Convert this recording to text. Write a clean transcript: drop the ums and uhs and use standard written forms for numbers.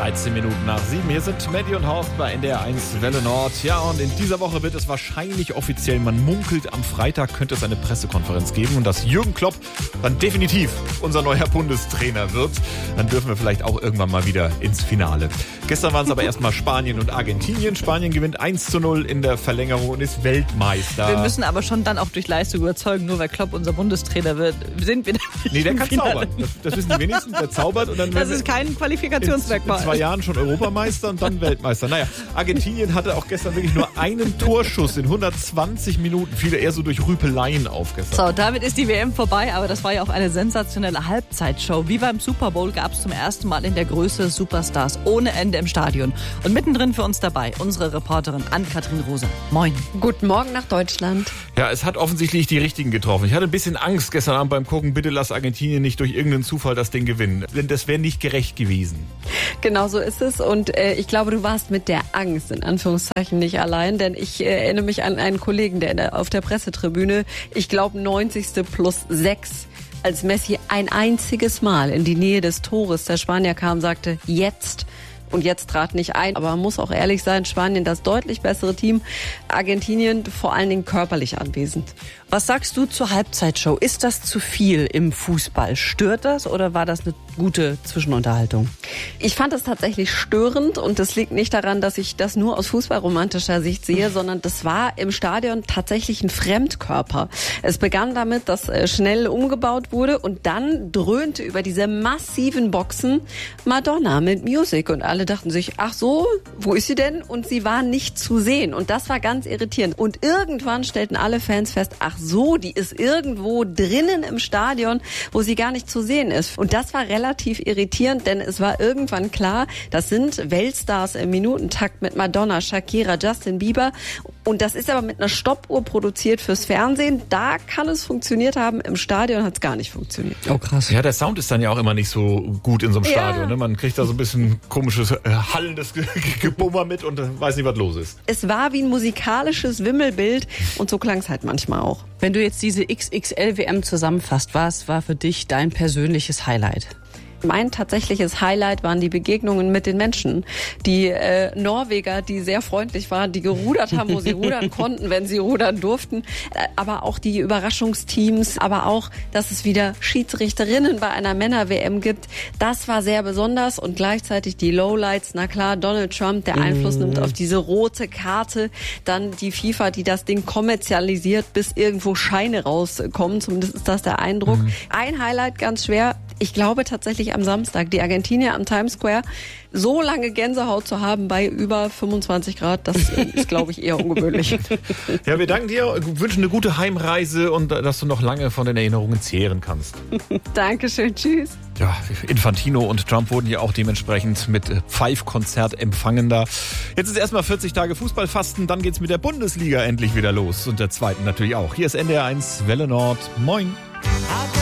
13 Minuten nach 7. Hier sind Maddie und Horst bei NDR 1 Welle Nord. Ja, und in dieser Woche wird es wahrscheinlich offiziell, man munkelt, am Freitag könnte es eine Pressekonferenz geben und dass Jürgen Klopp dann definitiv unser neuer Bundestrainer wird. Dann dürfen wir vielleicht auch irgendwann mal wieder ins Finale. Gestern waren es aber erstmal Spanien und Argentinien. Spanien gewinnt 1:0 in der Verlängerung und ist Weltmeister. Wir müssen aber schon dann auch durch Leistung überzeugen, nur weil Klopp unser Bundestrainer wird, sind wir nicht. Nee, der kann Finale. zaubern. Das wissen die wenigsten. Der zaubert und dann Das ist kein Qualifikationsmerkmal. in 2 Jahren schon Europameister und dann Weltmeister. Naja, Argentinien hatte auch gestern wirklich nur einen Torschuss in 120 Minuten. Viele eher so durch Rüpeleien auf gestern. So, damit ist die WM vorbei, aber das war ja auch eine sensationelle Halbzeitshow. Wie beim Super Bowl gab es zum ersten Mal in der Größe Superstars ohne Ende im Stadion. Und mittendrin für uns dabei unsere Reporterin Ann-Kathrin Rosa. Moin. Guten Morgen nach Deutschland. Ja, es hat offensichtlich die Richtigen getroffen. Ich hatte ein bisschen Angst gestern Abend beim Gucken, bitte lass Argentinien nicht durch irgendeinen Zufall das Ding gewinnen. Denn das wäre nicht gerecht gewesen. Genau so ist es und ich glaube, du warst mit der Angst in Anführungszeichen nicht allein, denn ich erinnere mich an einen Kollegen, der auf der Pressetribüne, ich glaube 90+6, als Messi ein einziges Mal in die Nähe des Tores der Spanier kam, sagte, jetzt. Und jetzt trat nicht ein. Aber man muss auch ehrlich sein, Spanien das deutlich bessere Team, Argentinien vor allen Dingen körperlich anwesend. Was sagst du zur Halbzeitshow? Ist das zu viel im Fußball? Stört das oder war das eine gute Zwischenunterhaltung? Ich fand es tatsächlich störend und das liegt nicht daran, dass ich das nur aus fußballromantischer Sicht sehe, sondern das war im Stadion tatsächlich ein Fremdkörper. Es begann damit, dass schnell umgebaut wurde und dann dröhnte über diese massiven Boxen Madonna mit Music und alle dachten sich, ach so, wo ist sie denn? Und sie war nicht zu sehen und das war ganz irritierend. Und irgendwann stellten alle Fans fest, ach so, die ist irgendwo drinnen im Stadion, wo sie gar nicht zu sehen ist. Und das war relativ irritierend, denn es war irgendwann klar, das sind Weltstars im Minutentakt mit Madonna, Shakira, Justin Bieber. Und das ist aber mit einer Stoppuhr produziert fürs Fernsehen. Da kann es funktioniert haben, im Stadion hat es gar nicht funktioniert. Oh krass. Ja, der Sound ist dann ja auch immer nicht so gut in so einem Stadion. Ne? Man kriegt da so ein bisschen komisches, hallendes Gebummer mit und weiß nicht, was los ist. Es war wie ein musikalisches Wimmelbild und so klang es halt manchmal auch. Wenn du jetzt diese XXL-WM zusammenfasst, was war für dich dein persönliches Highlight? Mein tatsächliches Highlight waren die Begegnungen mit den Menschen. Die Norweger, die sehr freundlich waren, die gerudert haben, wo sie rudern konnten, wenn sie rudern durften. Aber auch die Überraschungsteams, aber auch, dass es wieder Schiedsrichterinnen bei einer Männer-WM gibt. Das war sehr besonders und gleichzeitig die Lowlights. Na klar, Donald Trump, der Einfluss nimmt auf diese rote Karte. Dann die FIFA, die das Ding kommerzialisiert, bis irgendwo Scheine rauskommen. Zumindest ist das der Eindruck. Ein Highlight ganz schwer. Ich glaube tatsächlich am Samstag, die Argentinier am Times Square, so lange Gänsehaut zu haben bei über 25 Grad, das ist, glaube ich, eher ungewöhnlich. Ja, wir danken dir, wünschen eine gute Heimreise und dass du noch lange von den Erinnerungen zehren kannst. Dankeschön, tschüss. Ja, Infantino und Trump wurden ja auch dementsprechend mit Pfeifkonzert empfangen da. Jetzt ist erstmal 40 Tage Fußballfasten, dann geht's mit der Bundesliga endlich wieder los und der zweiten natürlich auch. Hier ist NDR 1 Welle Nord. Moin.